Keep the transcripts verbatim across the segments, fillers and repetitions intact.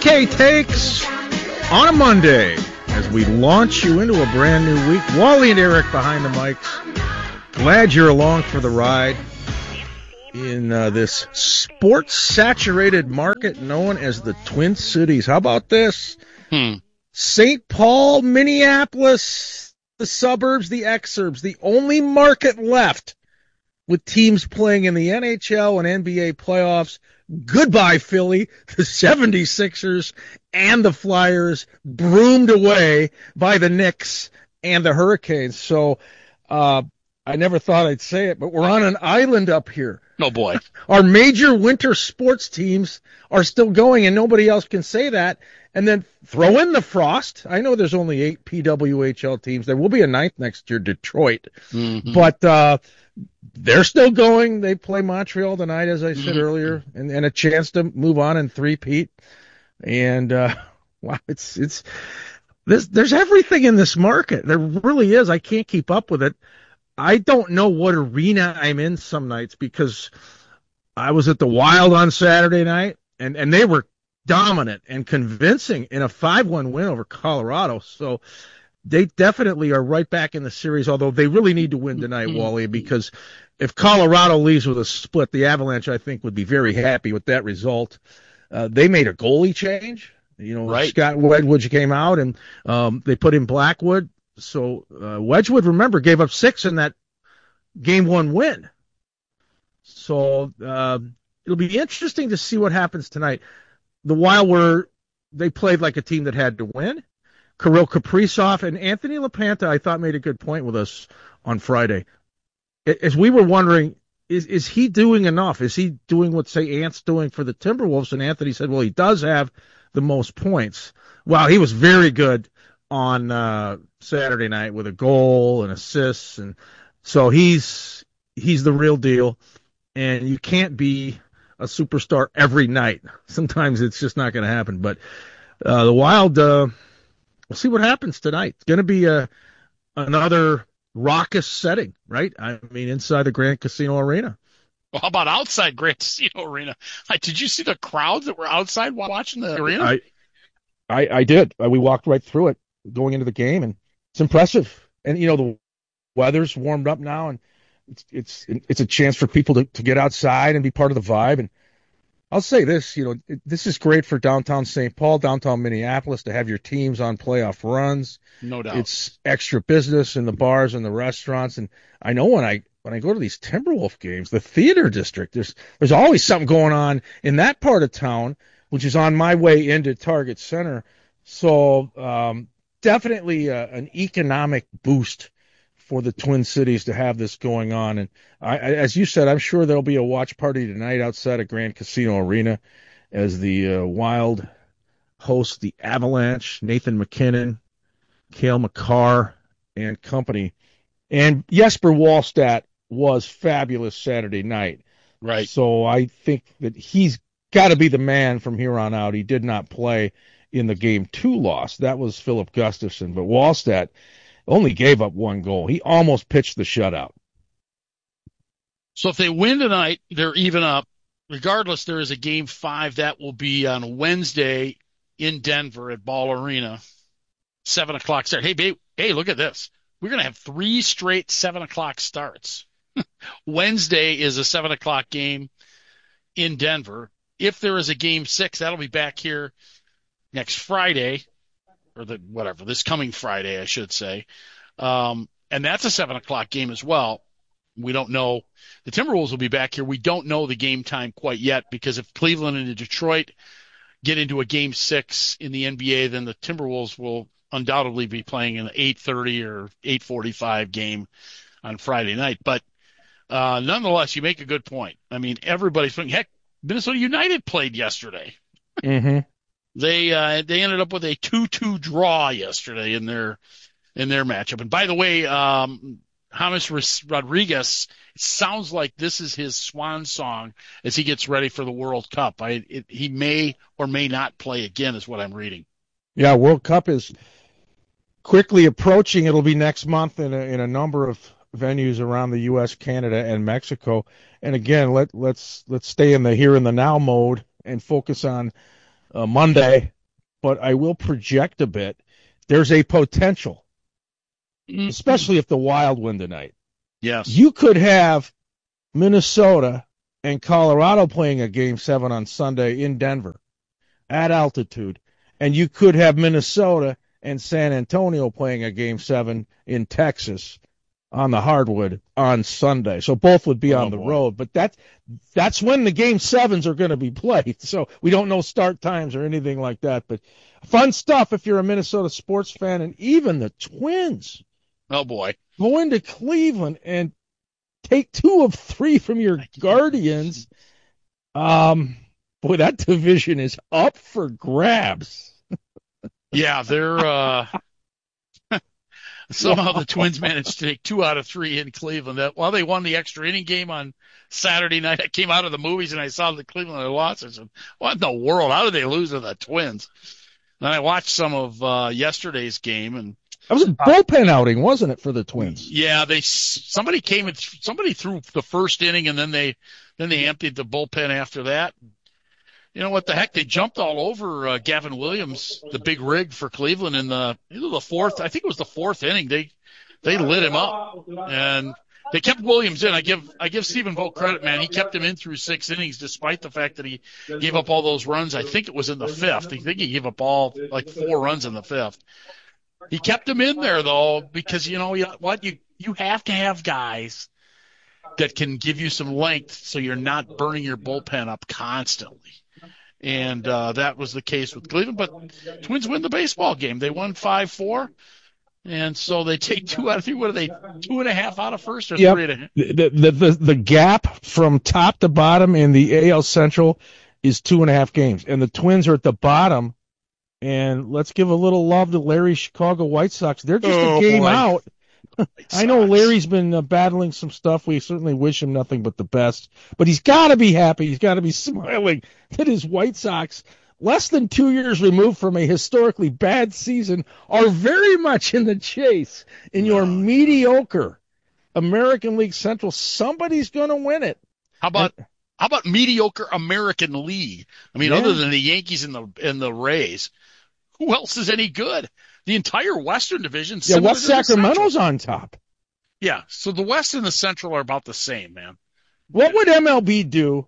K Takes on a Monday as we launch you into a brand new week. Wally and Eric behind the mics. Glad you're along for the ride in uh, this sports-saturated market known as the Twin Cities. How about this? Hmm. Saint Paul, Minneapolis, the suburbs, the exurbs, the only market left with teams playing in the N H L and N B A playoffs. Goodbye, Philly. The seventy-sixers and the Flyers broomed away by the Knicks and the Hurricanes. So uh, I never thought I'd say it, but we're on an island up here. Oh, boy. Our major winter sports teams are still going, and nobody else can say that. And then throw in the frost. I know there's only eight P W H L teams. There will be a ninth next year, Detroit. Mm-hmm. But uh, they're still going. They play Montreal tonight, as I said mm-hmm. earlier, and, and a chance to move on and three-peat. And, uh, wow, it's it's this, there's everything in this market. There really is. I can't keep up with it. I don't know what arena I'm in some nights because I was at the Wild on Saturday night, and, and they were dominant and convincing in a five one win over Colorado. So they definitely are right back in the series, although they really need to win tonight, Wally, because if Colorado leaves with a split, the Avalanche, I think, would be very happy with that result. Uh, they made a goalie change. You know, right. Scott Wedgwood came out, and um, they put in Blackwood. So uh, Wedgwood, remember, gave up six in that game one win. So uh, it'll be interesting to see what happens tonight. The Wild were, they played like a team that had to win. Kirill Kaprizov and Anthony LaPanta, I thought, made a good point with us on Friday. As we were wondering, is is he doing enough? Is he doing what, say, Ant's doing for the Timberwolves? And Anthony said, well, he does have the most points. Well, he was very good on uh, Saturday night with a goal and assists. And so he's he's the real deal. And you can't be a superstar every night. Sometimes it's just not going to happen. But uh, the Wild, uh, we'll see what happens tonight. It's going to be a, another raucous setting, right? I mean, inside the Grand Casino Arena. Well, how about outside Grand Casino Arena? Did you see the crowds that were outside watching the arena? I, I, I did. We walked right through it going into the game, and it's impressive. And, you know, the weather's warmed up now, and It's it's it's a chance for people to, to get outside and be part of the vibe. And I'll say this, you know, it, this is great for downtown Saint Paul, downtown Minneapolis, to have your teams on playoff runs. No doubt. It's extra business in the bars and the restaurants. And I know when I when I go to these Timberwolf games, the theater district, there's there's always something going on in that part of town, which is on my way into Target Center. So um, definitely a, an economic boost for the Twin Cities to have this going on. And I, I, as you said, I'm sure there'll be a watch party tonight outside of Grand Casino Arena as the uh, Wild host the Avalanche, Nathan MacKinnon, Cale Makar, and company. And Jesper Wallstedt was fabulous Saturday night. Right. So I think that he's got to be the man from here on out. He did not play in the game two loss. That was Philip Gustafson. But Wallstedt only gave up one goal. He almost pitched the shutout. So if they win tonight, they're even up. Regardless, there is a game five that will be on Wednesday in Denver at Ball Arena, seven o'clock start. Hey, babe, hey, look at this. We're going to have three straight seven o'clock starts. Wednesday is a seven o'clock game in Denver. If there is a game six, that'll be back here next Friday. Or the whatever, this coming Friday, I should say. Um, and that's a seven o'clock game as well. We don't know. The Timberwolves will be back here. We don't know the game time quite yet because if Cleveland and Detroit get into a game six in the N B A, then the Timberwolves will undoubtedly be playing an eight thirty or eight forty-five game on Friday night. But uh, nonetheless, you make a good point. I mean, everybody's playing. Heck, Minnesota United played yesterday. Mm-hmm. They uh, they ended up with a two two draw yesterday in their in their matchup. And by the way, um, James Rodriguez, it sounds like this is his swan song as he gets ready for the World Cup. I it, he may or may not play again, is what I'm reading. Yeah, World Cup is quickly approaching. It'll be next month in a, in a number of venues around the U S, Canada, and Mexico. And again, let let's let's stay in the here and the now mode and focus on uh, Monday, but I will project a bit. There's a potential, especially if the Wild win tonight. Yes. You could have Minnesota and Colorado playing a game seven on Sunday in Denver at altitude, and you could have Minnesota and San Antonio playing a game seven in Texas on the hardwood on Sunday. So both would be Oh, on the boy. road, but that that's when the game sevens are going to be played. So we don't know start times or anything like that, but fun stuff if you're a Minnesota sports fan. And even the Twins Oh, boy. go into Cleveland and take two of three from your Guardians. Um, boy, that division is up for grabs. Yeah, they're uh, somehow the Twins managed to take two out of three in Cleveland. That while they won the extra inning game on Saturday night, I came out of the movies and I saw the Cleveland had lost. I said, "What in the world? How did they lose to the Twins?" Then I watched some of uh, yesterday's game, and That was a bullpen outing, wasn't it, for the Twins? yeah, they somebody came and th- somebody threw the first inning, and then they then they emptied the bullpen after that. You know what the heck? They jumped all over uh, Gavin Williams, the big rig for Cleveland in the either the fourth. I think it was the fourth inning. They they lit him up, and they kept Williams in. I give I give Stephen Vogt credit, man. He kept him in through six innings, despite the fact that he gave up all those runs. I think it was in the fifth. I think he gave up all like four runs in the fifth. He kept him in there though, because you know what you you have to have guys that can give you some length, so you're not burning your bullpen up constantly. And uh, that was the case with Cleveland. But Twins win the baseball game. They won five four, and so they take two out of three. What are they, two and a half out of first or Yep. three and a half? The, the, the, the gap from top to bottom in the A L Central is two and a half games. And the Twins are at the bottom. And let's give a little love to Larry's Chicago White Sox. They're just Oh, a game boy. out. White I know Sox. Larry's been uh, battling some stuff. We certainly wish him nothing but the best. But he's got to be happy. He's got to be smiling that his White Sox, less than two years removed from a historically bad season, are very much in the chase in your No. mediocre American League Central. Somebody's going to win it. How about how about mediocre American League? I mean, Yeah. other than the Yankees and the and the Rays, who else is any good? The entire Western Division. Yeah, similar West to the Central. Sacramento's on top. Yeah, so the West and the Central are about the same, man. What would M L B do?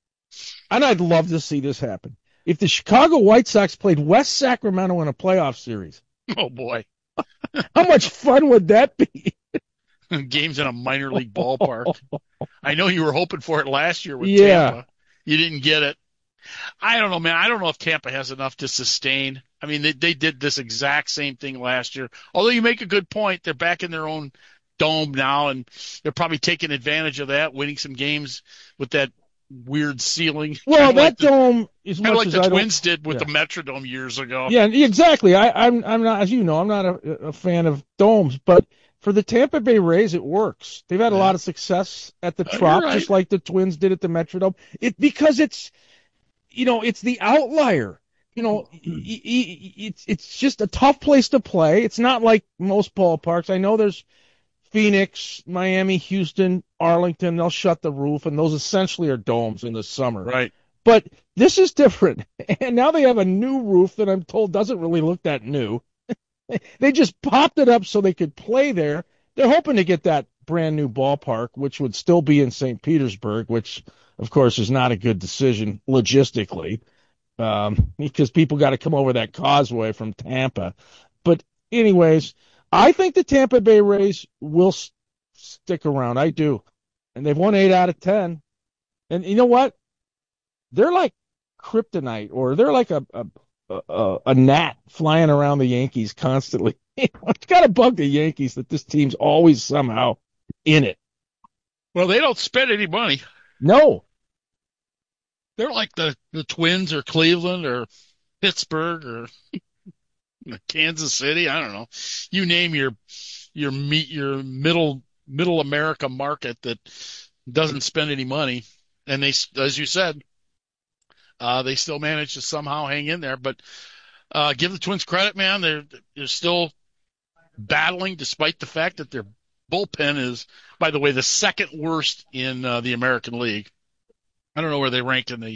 And I'd love to see this happen. If the Chicago White Sox played West Sacramento in a playoff series, Oh boy, how much fun would that be? games in a minor league ballpark. I know you were hoping for it last year with Yeah. Tampa. You didn't get it. I don't know, man. I don't know if Tampa has enough to sustain. I mean, they they did this exact same thing last year. Although you make a good point, they're back in their own dome now, and they're probably taking advantage of that, winning some games with that weird ceiling. Well, Kinda that like the, dome, as kind much of like as the I Twins did with yeah. the Metrodome years ago. don't, yeah, exactly. I, I'm I'm not, as you know, I'm not a, a fan of domes, but for the Tampa Bay Rays, it works. They've had a Yeah. lot of success at the Oh, Trop, you're right. just like the Twins did at the Metrodome. It because it's, you know, it's the outlier. You know, y- y- y- it's it's just a tough place to play. It's not like most ballparks. I know there's Phoenix, Miami, Houston, Arlington. They'll shut the roof, and those essentially are domes in the summer. Right. But this is different. And now they have a new roof that I'm told doesn't really look that new. They just popped it up so they could play there. They're hoping to get that brand new ballpark, which would still be in Saint Petersburg, which, of course, is not a good decision logistically, um, because people got to come over that causeway from Tampa. But anyways, I think the Tampa Bay Rays will s- stick around. I do. And they've won eight out of ten. And you know what? They're like kryptonite, or they're like a a, a, a gnat flying around the Yankees constantly. It's got to bug the Yankees that this team's always somehow in it. Well, they don't spend any money. No. They're like the, the Twins or Cleveland or Pittsburgh or Kansas City. I don't know. You name your your meet your middle middle America market that doesn't spend any money, and they, as you said, uh, they still manage to somehow hang in there. But uh, give the Twins credit, man. They're they're still battling, despite the fact that their bullpen is, by the way, the second worst in uh, the American League. I don't know where they rank in the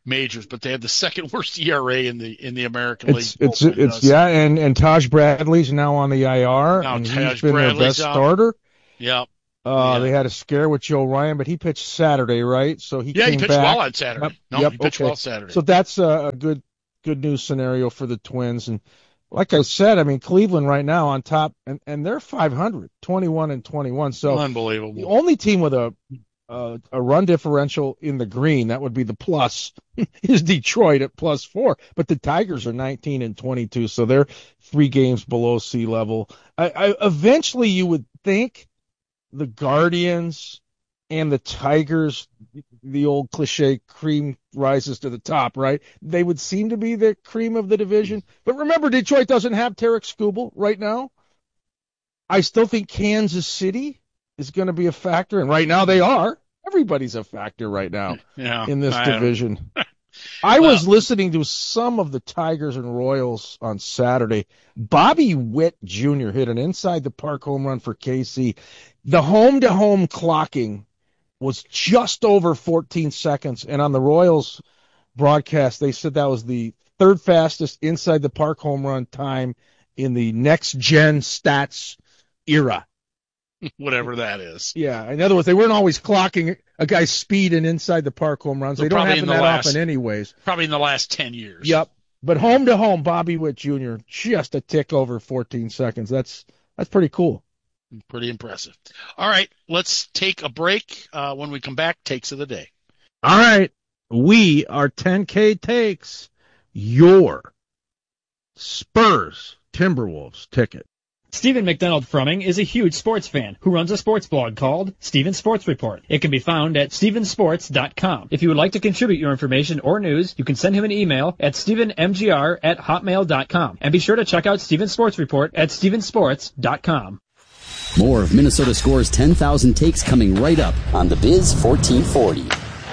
majors, but they have the second worst E R A in the in the American it's, League. It's it's, it's yeah, and, and Taj Bradley's now on the I R, now and Taj he's been Bradley's their best out. starter. Yep. Uh, yeah. They had a scare with Joe Ryan, but he pitched Saturday, right? So he yeah, came he pitched back. well on Saturday. Yep, no, yep, he pitched okay. well Saturday. So that's a, a good good news scenario for the Twins. And like I said, I mean, Cleveland right now on top, and, and they're five hundred, twenty-one and twenty-one. So unbelievable. The only team with a uh, a run differential in the green, that would be the plus, is Detroit at plus four. But the Tigers are nineteen and twenty-two, so they're three games below sea level. I, I, eventually, you would think the Guardians and the Tigers, the old cliche, cream rises to the top, right? They would seem to be the cream of the division. But remember, Detroit doesn't have Tarek Skubal right now. I still think Kansas City is going to be a factor, and right now they are. Everybody's a factor right now yeah, in this I division. I well, was listening to some of the Tigers and Royals on Saturday. Bobby Witt Junior hit an inside-the-park home run for K C. The home-to-home clocking was just over fourteen seconds, and on the Royals broadcast, they said that was the third fastest inside-the-park home run time in the next-gen stats era. Whatever that is. Yeah, in other words, they weren't always clocking a guy's speed in inside-the-park home runs. So they don't happen that last, often anyways. Probably in the last ten years. Yep. But home-to-home, Bobby Witt Junior, just a tick over fourteen seconds. That's that's pretty cool. Pretty impressive. All right, let's take a break. Uh, when we come back, takes of the day. All right, we are ten K Takes, your Spurs Timberwolves ticket. Stephen McDonald Frumming is a huge sports fan who runs a sports blog called Stephen Sports Report. It can be found at stephen sports dot com. If you would like to contribute your information or news, you can send him an email at stephen m g r at hotmail dot com. And be sure to check out Stephen Sports Report at stephen sports dot com. More of Minnesota Score's ten thousand takes coming right up on the Biz fourteen forty.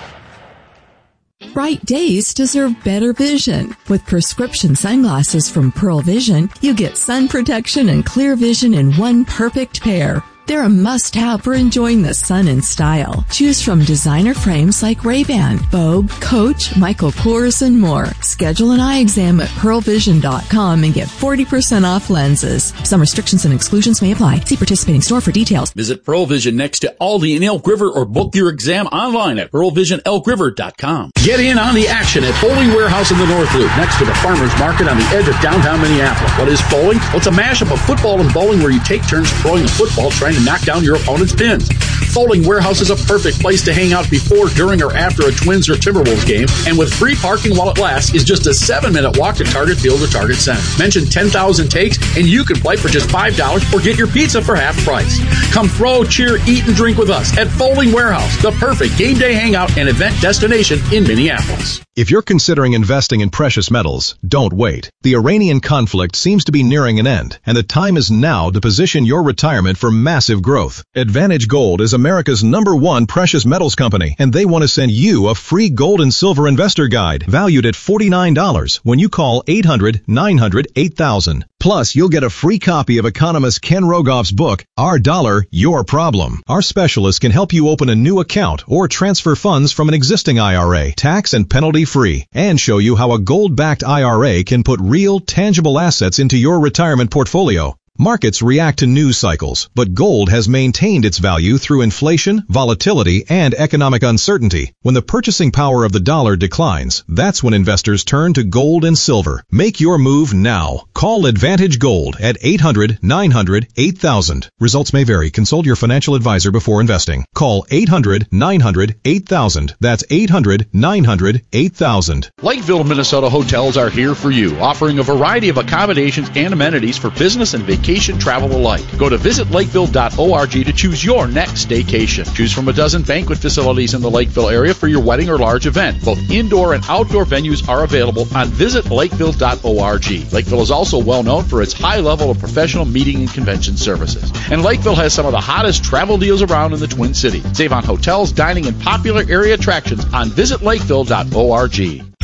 Bright days deserve better vision. With prescription sunglasses from Pearl Vision, you get sun protection and clear vision in one perfect pair. They're a must-have for enjoying the sun in style. Choose from designer frames like Ray-Ban, Vogue, Coach, Michael Kors, and more. Schedule an eye exam at pearl vision dot com and get forty percent off lenses. Some restrictions and exclusions may apply. See participating store for details. Visit Pearl Vision next to Aldi in Elk River or book your exam online at pearl vision elk river dot com. Get in on the action at Bowling Warehouse in the North Loop, next to the Farmers Market on the edge of downtown Minneapolis. What is bowling? Well, it's a mashup of football and bowling where you take turns throwing a football trying to knock down your opponent's pins. Bowling Warehouse is a perfect place to hang out before, during, or after a Twins or Timberwolves game, and with free parking while it lasts, is just a seven-minute walk to Target Field or Target Center. Mention ten thousand takes, and you can play for just five dollars or get your pizza for half price. Come throw, cheer, eat, and drink with us at Bowling Warehouse, the perfect game day hangout and event destination in Minneapolis. If you're considering investing in precious metals, don't wait. The Iranian conflict seems to be nearing an end, and the time is now to position your retirement for massive growth. Advantage Gold is America's number one precious metals company, and they want to send you a free gold and silver investor guide valued at forty-nine dollars when you call eight hundred, nine hundred, eight thousand. Plus, you'll get a free copy of economist Ken Rogoff's book, Our Dollar, Your Problem. Our specialists can help you open a new account or transfer funds from an existing I R A, tax and penalty free, and show you how a gold-backed I R A can put real, tangible assets into your retirement portfolio. Markets react to news cycles, but gold has maintained its value through inflation, volatility, and economic uncertainty. When the purchasing power of the dollar declines, that's when investors turn to gold and silver. Make your move now. Call Advantage Gold at eight hundred, nine hundred, eight thousand. Results may vary. Consult your financial advisor before investing. Call eight hundred, nine hundred, eight thousand. That's eight hundred, nine hundred, eight thousand. Lakeville, Minnesota hotels are here for you, offering a variety of accommodations and amenities for business and vacation travel alike. Go to visit lakeville dot org to choose your next staycation. Choose from a dozen banquet facilities in the Lakeville area for your wedding or large event. Both indoor and outdoor venues are available on visit lakeville dot org. Lakeville is also well known for its high level of professional meeting and convention services. And Lakeville has some of the hottest travel deals around in the Twin Cities. Save on hotels, dining, and popular area attractions on visit lakeville dot org.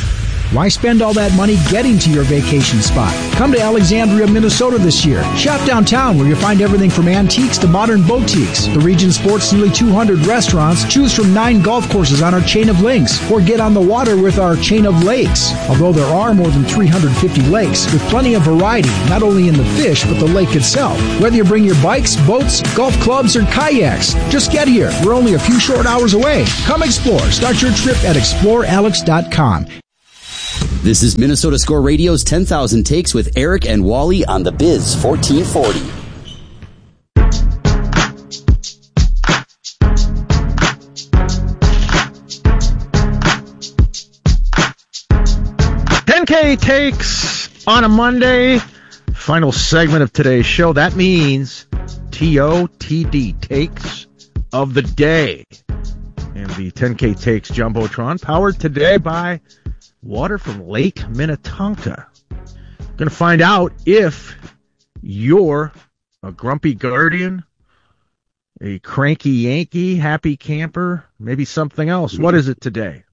Why spend all that money getting to your vacation spot? Come to Alexandria, Minnesota this year. Shop downtown where you'll find everything from antiques to modern boutiques. The region sports nearly two hundred restaurants. Choose from nine golf courses on our chain of links, or get on the water with our chain of lakes. Although there are more than three hundred fifty lakes, with plenty of variety, not only in the fish, but the lake itself. Whether you bring your bikes, boats, golf clubs, or kayaks, just get here. We're only a few short hours away. Come explore. Start your trip at explore alex dot com. This is Minnesota Score Radio's ten thousand Takes with Eric and Wally on the Biz fourteen forty. ten K Takes on a Monday. Final segment of today's show. That means T O T D, Takes of the Day. And the ten K Takes Jumbotron, powered today by water from Lake Minnetonka. Going to find out if you're a grumpy guardian, a cranky Yankee, happy camper, maybe something else. What is it today?